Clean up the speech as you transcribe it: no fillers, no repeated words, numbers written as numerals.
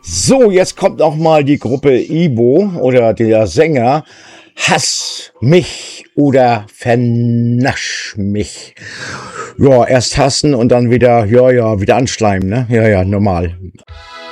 So, jetzt kommt noch mal die Gruppe Ibo oder der Sänger. Hass mich oder vernasch mich. Ja, erst hassen und dann wieder, wieder anschleimen, ne? Ja, normal.